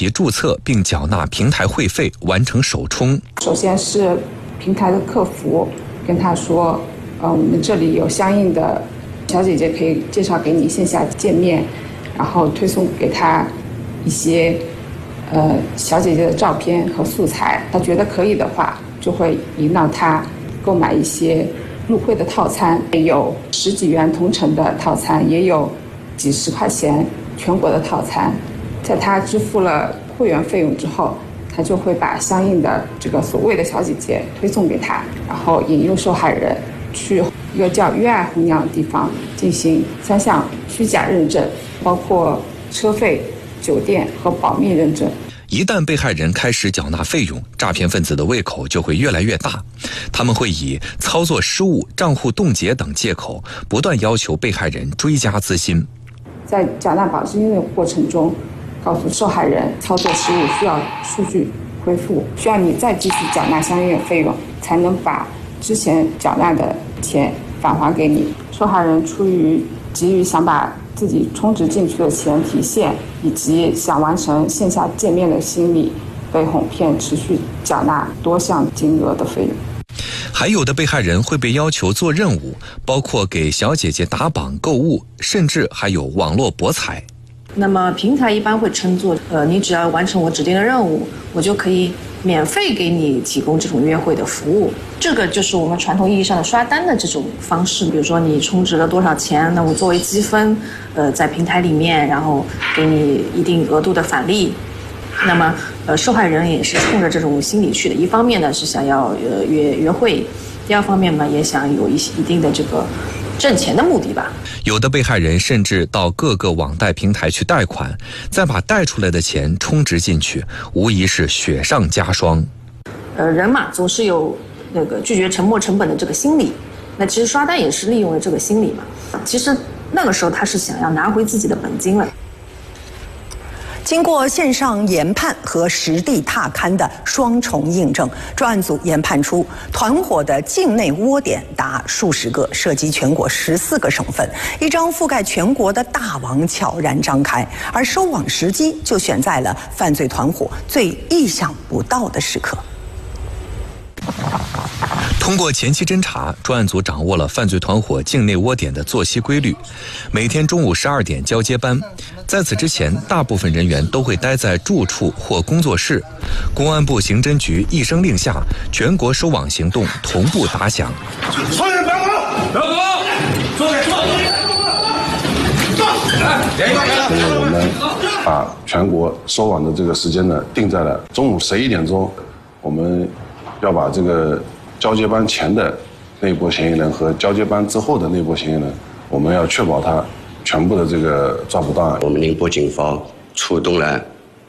其注册并缴纳平台会费，完成首充。 首先是平台的客服跟他说，我们这里有相应的小姐姐可以介绍给你线下见面，然后推送给他一些小姐姐的照片和素材，他觉得可以的话，就会引导他购买一些入会的套餐，有10几元同城的套餐，也有几十块钱全国的套餐。在他支付了会员费用之后，他就会把相应的这个所谓的小姐姐推送给他，然后引诱受害人去一个叫约爱红娘的地方进行3项虚假认证，包括车费、酒店和保密认证。 一旦被害人开始缴纳费用，诈骗分子的胃口就会越来越大。他们会以操作失误、账户冻结等借口，不断要求被害人追加资金。 在缴纳保证金的过程中，告诉受害人操作失误需要数据恢复，需要你再继续缴纳相应的费用，才能把之前缴纳的钱返还给你。受害人出于急于想把自己充值进去的钱提现，以及想完成线下见面的心理，被哄骗持续缴纳多项金额的费用。 还有的被害人会被要求做任务，包括给小姐姐打榜购物，甚至还有网络博彩。 那么平台一般会称作你只要完成我指定的任务，我就可以免费给你提供这种约会的服务。这个就是我们传统意义上的刷单的这种方式。比如说你充值了多少钱，那我作为积分在平台里面，然后给你一定额度的返利。那么受害人也是冲着这种心理去的，一方面呢是想要约会，第二方面呢也想有一定的这个挣钱的目的吧。 有的被害人甚至到各个网贷平台去贷款，再把贷出来的钱充值进去，无疑是雪上加霜。 人嘛总是有那个拒绝沉没成本的这个心理，那其实刷单也是利用了这个心理嘛。其实那个时候他是想要拿回自己的本金了。 经过线上研判和实地踏勘的双重印证，专案组研判出团伙的境内窝点达数十个，涉及全国14个省份，一张覆盖全国的大网悄然张开，而收网时机就选在了犯罪团伙最意想不到的时刻。 通过前期侦查，专案组掌握了犯罪团伙境内窝点的作息规律。每天中午12点交接班，在此之前，大部分人员都会待在住处或工作室。公安部刑侦局一声令下，全国收网行动同步打响。 所有人不要跑，不要跑，坐下，坐。 所以我们把全国收网的这个时间呢定在了中午11点钟，我们要把这个交接班前的那波嫌疑人和交接班之后的那波嫌疑人，我们要确保他全部的这个抓捕到案。 我们宁波警方出动了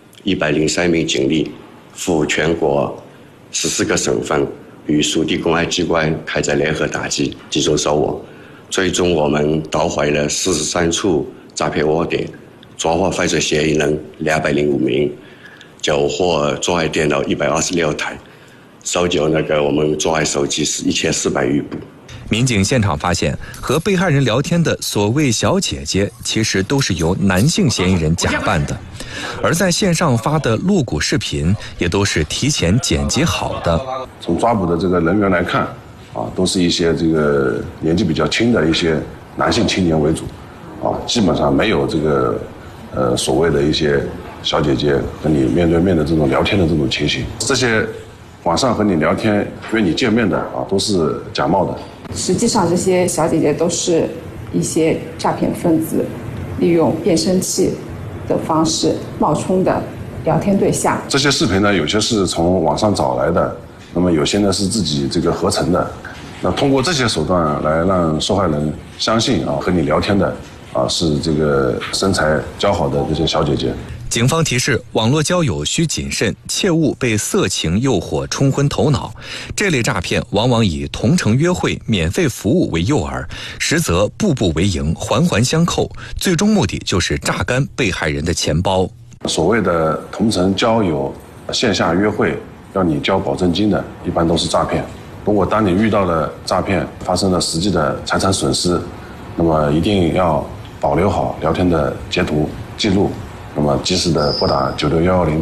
103名警力，赴全国14个省份与属地公安机关开展联合打击，集中收网。最终我们捣毁了43处诈骗窝点，抓获犯罪嫌疑人205名，缴获作案电脑126台。搜缴我们作案手机是1400余部。 民警现场发现，和被害人聊天的所谓小姐姐，其实都是由男性嫌疑人假扮的，而在线上发的露骨视频，也都是提前剪辑好的。 从抓捕的这个人员来看，都是一些这个年纪比较轻的一些男性青年为主，基本上没有这个所谓的一些小姐姐和你面对面的这种聊天的这种情形。这些网上和你聊天约你见面的都是假冒的。 实际上这些小姐姐都是一些诈骗分子利用变声器的方式冒充的聊天对象。 这些视频呢，有些是从网上找来的，那么有些呢是自己这个合成的。那通过这些手段来让受害人相信和你聊天的是这个身材姣好的这些小姐姐。 警方提示，网络交友需谨慎，切勿被色情诱惑冲昏头脑。这类诈骗往往以同城约会、免费服务为诱饵，实则步步为营，环环相扣，最终目的就是榨干被害人的钱包。 所谓的同城交友、线下约会要你交保证金的，一般都是诈骗。如果当你遇到了诈骗，发生了实际的财产损失，那么一定要保留好聊天的截图记录，那么及时的拨打96110